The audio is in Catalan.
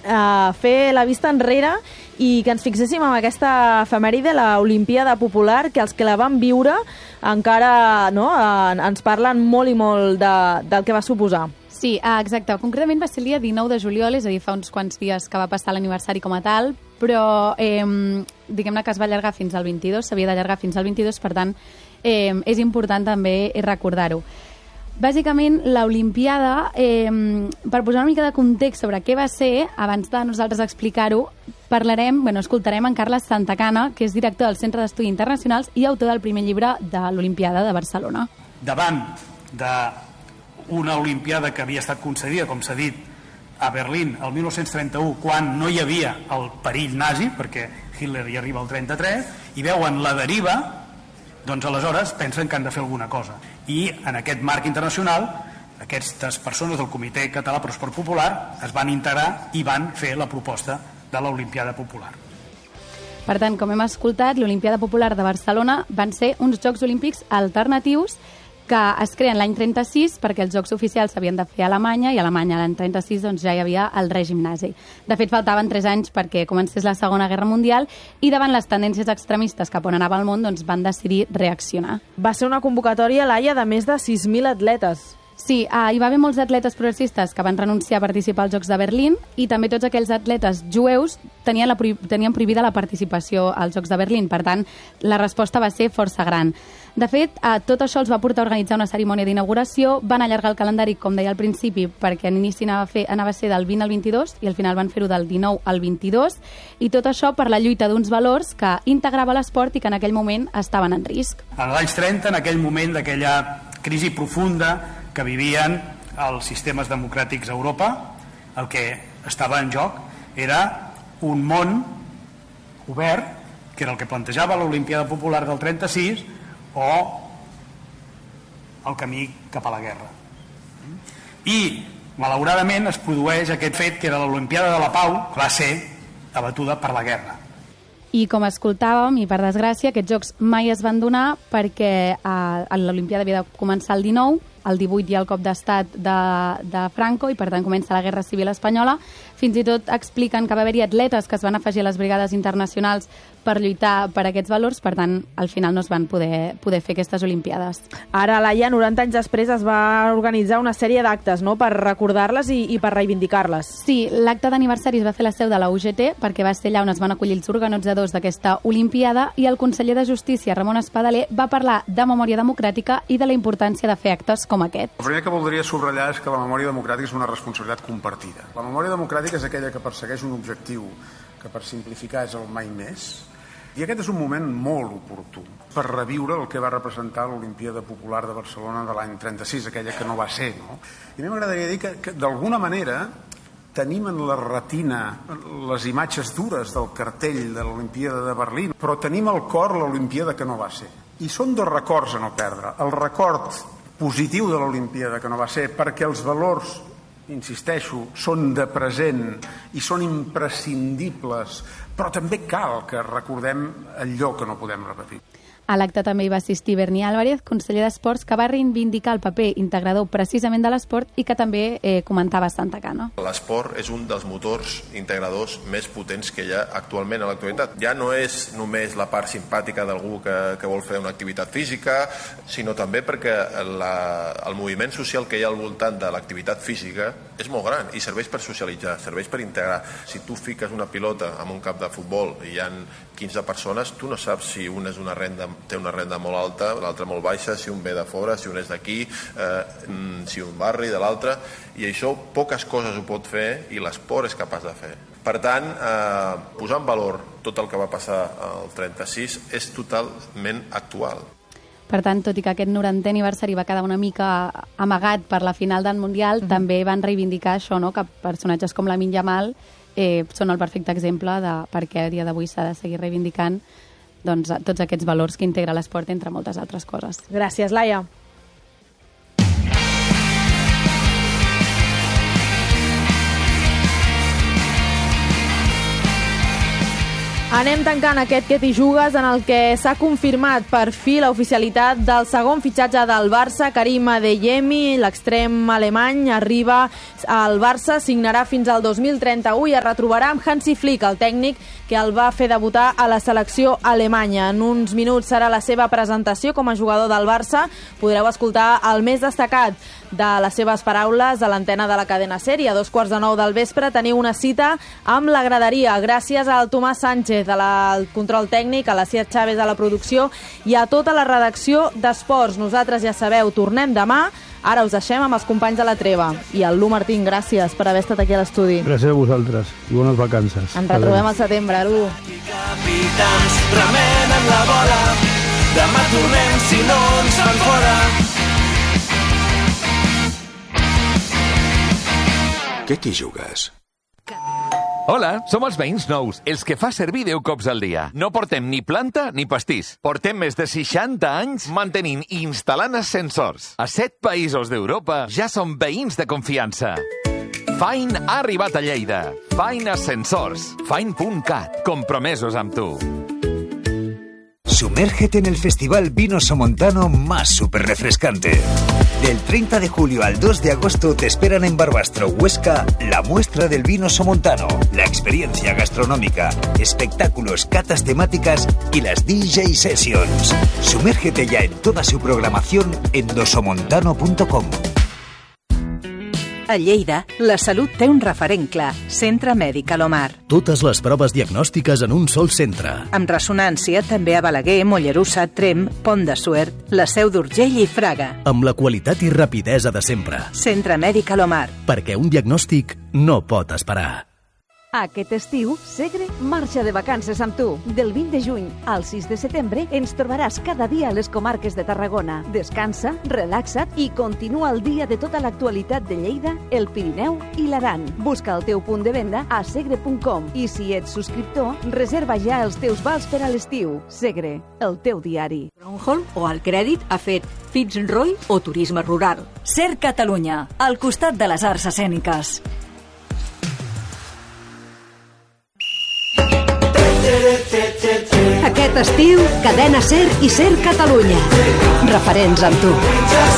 fer la vista enrere i que ens fixéssim en aquesta efemèride, l'Olimpíada Popular, que els que la van viure encara ens parlen molt i molt del que va suposar. Sí, exacte. Concretament va ser el dia 19 de juliol, és a dir, fa uns quants dies que va passar l'aniversari com a tal, però diguem-ne que es va allargar fins al 22, s'havia d'allargar fins al 22, per tant, és important també recordar-ho. Bàsicament, l'Olimpiada, per posar una mica de context sobre què va ser, abans de nosaltres explicar-ho, escoltarem en Carles Santacana, que és director del Centre d'Estudis Internacionals i autor del primer llibre de l'Olimpiada de Barcelona. Davant d'una Olimpiada que havia estat concedida, com s'ha dit, a Berlín el 1931, quan no hi havia el perill nazi, perquè Hitler hi arriba el 33, i veuen la deriva, doncs aleshores pensen que han de fer alguna cosa. I en aquest marc internacional, aquestes persones del Comitè Català per l'Esport Popular es van integrar i van fer la proposta de l'Olimpiada Popular. Per tant, com hem escoltat, l'Olimpiada Popular de Barcelona van ser uns Jocs Olímpics alternatius que es creen l'any 36 perquè els Jocs oficials s'havien de fer a Alemanya i a Alemanya l'any 36 doncs, ja hi havia el règim nazi. De fet, faltaven 3 anys perquè comencés la Segona Guerra Mundial i davant les tendències extremistes cap on anava el món doncs, van decidir reaccionar. Va ser una convocatòria, Laia, de més de 6.000 atletes. Sí, hi va haver molts atletes progressistes que van renunciar a participar als Jocs de Berlín i també tots aquells atletes jueus tenien prohibida la participació als Jocs de Berlín. Per tant, la resposta va ser força gran. De fet, tot això els va portar a organitzar una cerimònia d'inauguració, van allargar el calendari, com deia al principi, perquè en inici anava a ser del 20 al 22 i al final van fer-ho del 19 al 22 i tot això per la lluita d'uns valors que integrava l'esport i que en aquell moment estaven en risc. En els anys 30, en aquell moment d'aquella crisi profunda que vivien els sistemes democràtics a Europa, el que estava en joc era un món obert, que era el que plantejava l'Olimpiada Popular del 36, o el camí cap a la guerra. I, malauradament, es produeix aquest fet que era l'Olimpiada de la Pau, que va ser abatuda per la guerra. I com escoltàvem, i per desgràcia, aquests jocs mai es van donar perquè l'Olimpiada havia de començar el 19, el 18 hi ha el cop d'estat de Franco i per tant comença la Guerra Civil Espanyola. Fins i tot expliquen que va haver-hi atletes que es van afegir a les brigades internacionals per lluitar per aquests valors, per tant al final no es van poder fer aquestes Olimpiades. Ara, Laia, 90 anys després es va organitzar una sèrie d'actes, no?, per recordar-les i per reivindicar-les. Sí, l'acte d'aniversari es va fer a la seu de la UGT perquè va ser allà on es van acollir els organitzadors d'aquesta Olimpiada i el conseller de Justícia, Ramon Espadaler, va parlar de memòria democràtica i de la importància de fer actes com aquest. El primer que voldria subratllar és que la memòria democràtica és una responsabilitat compartida. La memòria democràtica és aquella que persegueix un objectiu que, per simplificar, és el mai més. I aquest és un moment molt oportú per reviure el que va representar l'Olimpiada Popular de Barcelona de l'any 36, aquella que no va ser, no? I a mi m'agradaria dir que d'alguna manera tenim en la retina les imatges dures del cartell de l'Olimpiada de Berlín, però tenim al cor l'Olimpiada que no va ser. I són 2 records a no perdre. El record positiu de l'Olimpiada que no va ser, perquè els valors, insisteixo, són de present i són imprescindibles, però també cal que recordem allò que no podem repetir. A l'acte també hi va assistir Berni Álvarez, conseller d'Esports, que va reivindicar el paper integrador precisament de l'esport i que també comentava Santacana. L'esport és un dels motors integradors més potents que hi ha actualment a l'actualitat. Ja no és només la part simpàtica d'algú que vol fer una activitat física, sinó també perquè el moviment social que hi ha al voltant de l'activitat física és molt gran i serveix per socialitzar, serveix per integrar. Si tu fiques una pilota en un camp de futbol i hi ha 15 persones, tu no saps si una té una renda molt alta, l'altra molt baixa, si un ve de fora, si un és d'aquí, si un barri de l'altre, i això poques coses ho pot fer i l'esport és capaç de fer. Per tant, posar en valor tot el que va passar al 36 és totalment actual. Per tant, tot i que aquest 90è aniversari va quedar una mica amagat per la final del Mundial, també van reivindicar això, no?, que personatges com Lamine Yamal són el perfecte exemple de per què a dia d'avui s'ha de seguir reivindicant doncs, tots aquests valors que integra l'esport, entre moltes altres coses. Gràcies, Laia. Anem tancant aquest Que t'hi jugues, en el que s'ha confirmat per fi la oficialitat del segon fitxatge del Barça. Karim Adeyemi, l'extrem alemany, arriba al Barça, signarà fins al 2031 i es retrobarà amb Hansi Flick, el tècnic que el va fer debutar a la selecció alemanya. En uns minuts serà la seva presentació com a jugador del Barça. Podreu escoltar el més destacat de les seves paraules a l'antena de la cadena SER. A 9:15 del vespre teniu una cita amb la graderia. Gràcies al Tomàs Sánchez al control tècnic, a la Cia Chávez a la producció i a tota la redacció d'Esports. Nosaltres, ja sabeu, tornem demà. Ara us deixem amb els companys de la treva. I el Lu Martín, gràcies per haver estat aquí a l'estudi. Gràcies a vosaltres i bones vacances. Ens retrobem al setembre, Lu. Capitans remenen la bola. Demà tornem si no ens fan fora. Què t'hi jugues? Hola, som els veïns nous, els que fa servir 10 cops al dia. No portem ni planta ni pastís. Portem més de 60 anys mantenint i instal·lant ascensors. A 7 països d'Europa ja som veïns de confiança. Fine ha arribat a Lleida. Fine Ascensors. Fine.cat. Compromesos amb tu. Sumérgete en el festival Vino Somontano más súper refrescante. Del 30 de julio al 2 de agosto te esperan en Barbastro, Huesca, la muestra del vino somontano, la experiencia gastronómica, espectáculos, catas temáticas y las DJ Sessions. Sumérgete ya en toda su programación en dosomontano.com. A Lleida, la salut té un referent clar, Centre Mèdic Alomar. Totes les proves diagnòstiques en un sol centre. Amb ressonància també a Balaguer, Mollerussa, Tremp, Pont de Suert, la Seu d'Urgell i Fraga. Amb la qualitat i rapidesa de sempre. Centre Mèdic Alomar. Perquè un diagnòstic no pot esperar. Aquest estiu, Segre marxa de vacances amb tu. Del 20 de juny al 6 de setembre ens trobaràs cada dia a les comarques de Tarragona. Descansa, relaxa't i continua el dia de tota l'actualitat de Lleida, el Pirineu i l'Aran. Busca el teu punt de venda a segre.com i si ets subscriptor, reserva ja els teus vals per a l'estiu. Segre, el teu diari. Brownhall o el crèdit ha fet Fitzroy o turisme rural. SER Catalunya, al costat de les arts escèniques. Aquest estiu, Cadena SER i SER Catalunya. Referents amb tu.